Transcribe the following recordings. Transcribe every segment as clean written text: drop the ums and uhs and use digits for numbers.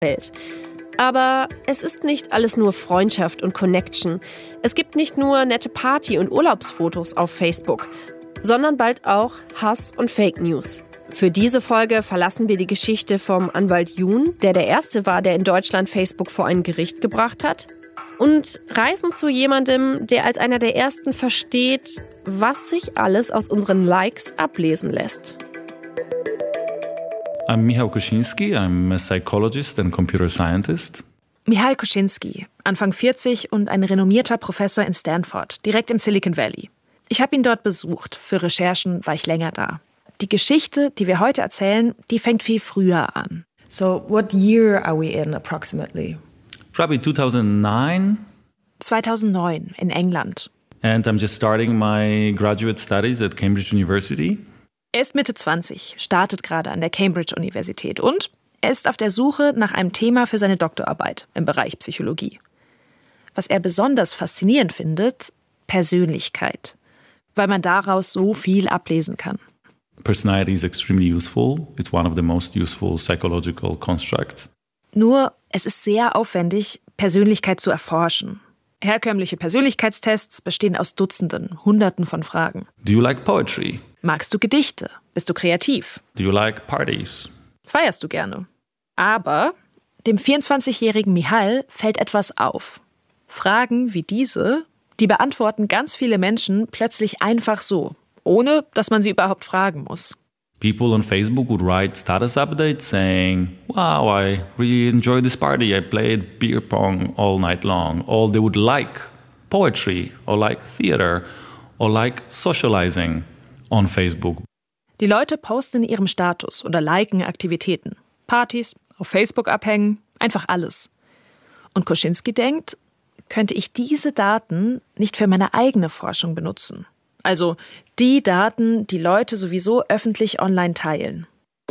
Welt. Aber es ist nicht alles nur Freundschaft und Connection. Es gibt nicht nur nette Party- und Urlaubsfotos auf Facebook, sondern bald auch Hass und Fake News. Für diese Folge verlassen wir die Geschichte vom Anwalt Jun, der Erste war, der in Deutschland Facebook vor ein Gericht gebracht hat, und reisen zu jemandem, der als einer der Ersten versteht, was sich alles aus unseren Likes ablesen lässt. I'm Michał Kosinski. I'm a psychologist and computer scientist. Michał Kosinski, Anfang 40 und ein renommierter Professor in Stanford, direkt im Silicon Valley. Ich habe ihn dort besucht. Für Recherchen war ich länger da. Die Geschichte, die wir heute erzählen, die fängt viel früher an. So, what year are we in approximately? Probably 2009. 2009 in England. And I'm just starting my graduate studies at Cambridge University. Er ist Mitte 20, startet gerade an der Cambridge-Universität und er ist auf der Suche nach einem Thema für seine Doktorarbeit im Bereich Psychologie. Was er besonders faszinierend findet, Persönlichkeit, weil man daraus so viel ablesen kann. Personality is extremely useful. It's one of the most useful psychological constructs. Nur, es ist sehr aufwendig, Persönlichkeit zu erforschen. Herkömmliche Persönlichkeitstests bestehen aus Dutzenden, Hunderten von Fragen. Do you like poetry? Magst du Gedichte? Bist du kreativ? Do you like parties? Feierst du gerne? Aber dem 24-jährigen Michał fällt etwas auf. Fragen wie diese, die beantworten ganz viele Menschen plötzlich einfach so, ohne dass man sie überhaupt fragen muss. People on Facebook would write status updates saying, wow, I really enjoyed this party. I played beer pong all night long. Or they would like poetry or like theater or like socializing on Facebook. Die Leute posten in ihrem Status oder liken Aktivitäten. Partys, auf Facebook abhängen, einfach alles. Und Kosinski denkt, könnte ich diese Daten nicht für meine eigene Forschung benutzen? Also die Daten, die Leute sowieso öffentlich online teilen.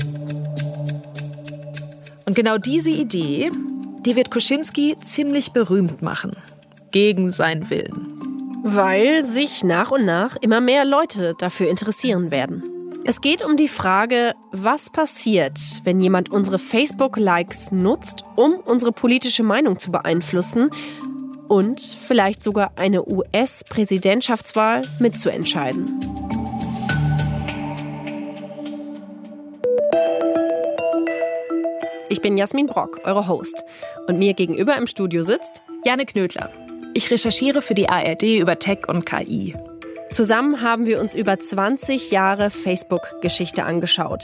Und genau diese Idee, die wird Kosinski ziemlich berühmt machen. Gegen seinen Willen. Weil sich nach und nach immer mehr Leute dafür interessieren werden. Es geht um die Frage, was passiert, wenn jemand unsere Facebook-Likes nutzt, um unsere politische Meinung zu beeinflussen und vielleicht sogar eine US-Präsidentschaftswahl mitzuentscheiden. Ich bin Jasmin Brock, eure Host. Und mir gegenüber im Studio sitzt Janne Knödler. Ich recherchiere für die ARD über Tech und KI. Zusammen haben wir uns über 20 Jahre Facebook-Geschichte angeschaut.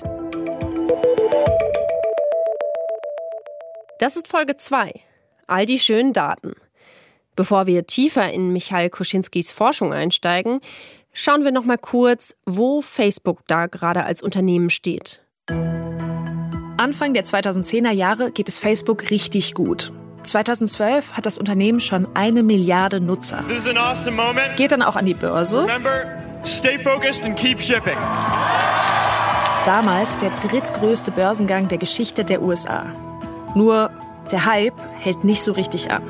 Das ist Folge 2. All die schönen Daten. Bevor wir tiefer in Michał Kosinskis Forschung einsteigen, schauen wir noch mal kurz, wo Facebook da gerade als Unternehmen steht. Anfang der 2010er Jahre geht es Facebook richtig gut. 2012 hat das Unternehmen schon 1 Milliarde Nutzer. This is an awesome moment. Geht dann auch an die Börse. Remember, stay focused and keep shipping. Damals der drittgrößte Börsengang der Geschichte der USA. Nur der Hype hält nicht so richtig an.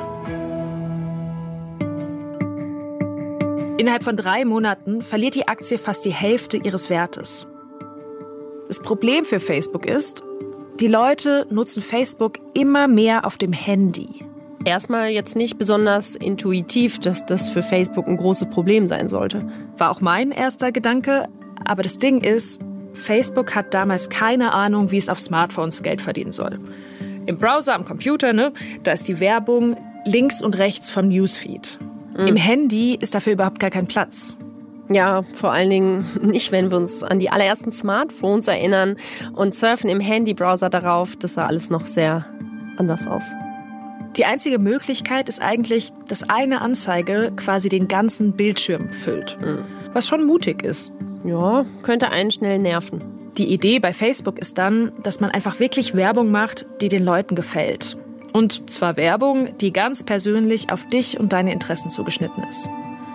Innerhalb von 3 Monaten verliert die Aktie fast die Hälfte ihres Wertes. Das Problem für Facebook ist, die Leute nutzen Facebook immer mehr auf dem Handy. Erstmal jetzt nicht besonders intuitiv, dass das für Facebook ein großes Problem sein sollte. War auch mein erster Gedanke. Aber das Ding ist, Facebook hat damals keine Ahnung, wie es auf Smartphones Geld verdienen soll. Im Browser, am Computer, da ist die Werbung links und rechts vom Newsfeed. Im Handy ist dafür überhaupt gar kein Platz. Ja, vor allen Dingen nicht, wenn wir uns an die allerersten Smartphones erinnern und surfen im Handybrowser darauf. Das sah alles noch sehr anders aus. Die einzige Möglichkeit ist eigentlich, dass eine Anzeige quasi den ganzen Bildschirm füllt. Was schon mutig ist. Ja, könnte einen schnell nerven. Die Idee bei Facebook ist dann, dass man einfach wirklich Werbung macht, die den Leuten gefällt. Und zwar Werbung, die ganz persönlich auf dich und deine Interessen zugeschnitten ist.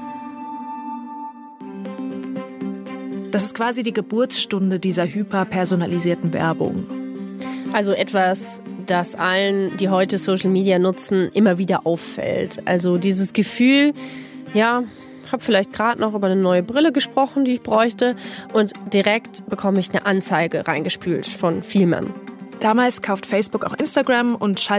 Das ist quasi die Geburtsstunde dieser hyperpersonalisierten Werbung. Also etwas, das allen, die heute Social Media nutzen, immer wieder auffällt. Also dieses Gefühl, ja, habe vielleicht gerade noch über eine neue Brille gesprochen, die ich bräuchte, und direkt bekomme ich eine Anzeige reingespült von Vielmann. Damals kauft Facebook auch Instagram und schaltet